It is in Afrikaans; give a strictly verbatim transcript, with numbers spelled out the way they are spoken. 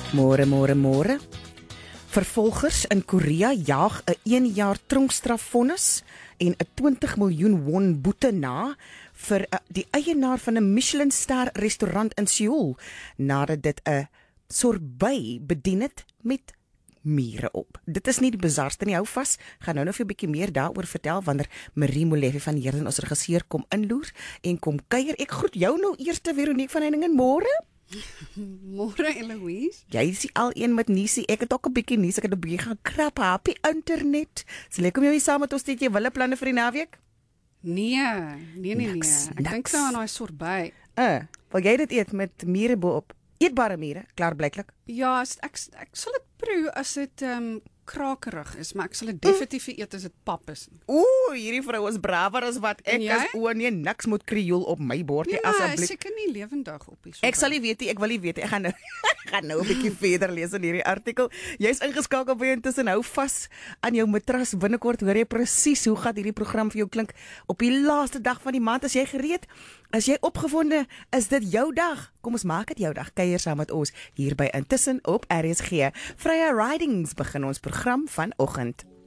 Môre, môre, môre. Vervolgers in Korea jaag 'n een jaar tronkstrafvonnis en 'n twintig miljoen won boete na vir uh, die eienaar van 'n Michelin-ster restaurant in Seoul nadat dit 'n sorbet bedien het met mure op. Dit is nie die bizarste nie, hou vas. Gaan nou nog vir 'n bietjie meer daaroor vertel wanneer Marie Molefe van Heerden, ons regisseur, kom inloer en kom kuier. Ek groet jou nou eers, Veronique van Heiningen, môre. Môre Eloise. Jy is die al een met nuusie. Ek het ook 'n bietjie nuus. Ek het 'n bietjie gaan krap happy internet. Sal ek kom jy saam met ons dit jy wille planne vir die naweek? Nee, nee nee Niks, nee. Ek dink niks. nou aan daai sorbet. Uh, wil jy dit eet met mure bo-op? Eetbare mure, klaar blyklik. Ja, as- ek ek sal dit proe as dit ehm um, krakerig is, maar ek sal dit definitief nie eet as dit pap is. Ooh, hierdie vrou is braver as wat ek En jy? is. O nee, niks moet kriool op my bord nie, Ja, is asseblief. seker nie lewendig op die Ek sal nie weet nie, ek wil nie weet nie. Ek gaan nou ek gaan nou 'n bietjie verder lees in hierdie artikel. Jy's ingeskakel by intussen, hou vas aan jou matras. Binnekort hoor jy presies hoe gaan hierdie program vir jou klink op die laaste dag van die maand. As jy gereed, as jy opgewonde, is dit jou dag. Kom ons maak dit jou dag. Kuier saam met ons hier by Intussen op R S G. Vrye Ridings begin ons program vanoggend.